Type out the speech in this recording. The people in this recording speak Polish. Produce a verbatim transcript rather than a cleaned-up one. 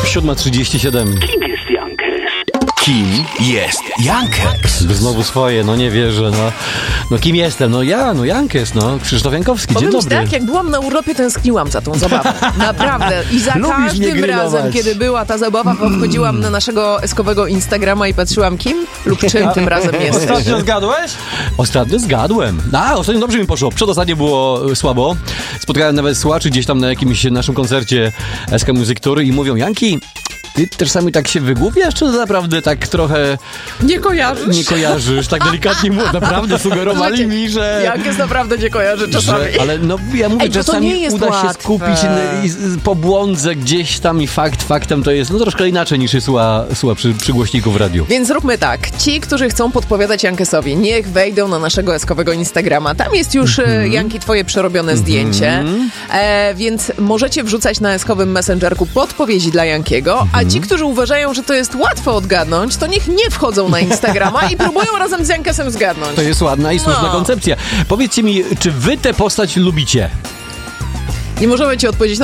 siódma trzydzieści siedem. Kim jest Jankes? Kim jest Jankes? Znowu swoje, no nie wierzę, no. No kim jestem? No ja, no Jankes, no. Krzysztof Jankowski, dzień Powiem ci dobry. tak, jak byłam na urlopie, tęskniłam za tą zabawą. Naprawdę. I za Lubisz mnie każdym grillować. razem, kiedy była ta zabawa, wchodziłam na naszego eskowego Instagrama i patrzyłam, kim lub czym tym razem jest. Ostatnio zgadłeś? Ostatnio zgadłem. A, ostatnio dobrze mi poszło. Przedostatnio było e, słabo. Spotkałem nawet słuchaczy gdzieś tam na jakimś naszym koncercie S K Music Tour i mówią, Janki, ty czasami tak się wygłupiasz, czy naprawdę tak trochę Nie kojarzysz? nie kojarzysz? Tak delikatnie mówię, naprawdę sugerowali Słuchajcie, mi, że... Jankes naprawdę nie kojarzy czasami. Że, ale no ja mówię, Ej, bo to czasami nie jest uda się łatwe. skupić i, i z- pobłądzę gdzieś tam i fakt faktem to jest no troszkę inaczej niż się słucha, słucha przy, przy głośniku w radiu. Więc zróbmy tak. Ci, którzy chcą podpowiadać Jankesowi, niech wejdą na naszego eskowego Instagrama. Tam jest już, mm-hmm. Janki, twoje przerobione mm-hmm. zdjęcie. E, więc możecie wrzucać na eskowym Messengerku podpowiedzi dla Jankiego, mm-hmm. a ci, którzy uważają, że to jest łatwo odgadnąć, to niech nie wchodzą na Instagrama i próbują razem z Jankesem zgadnąć. To jest ładna i słuszna No. koncepcja. Powiedzcie mi, czy wy tę postać lubicie? Nie możemy ci odpowiedzieć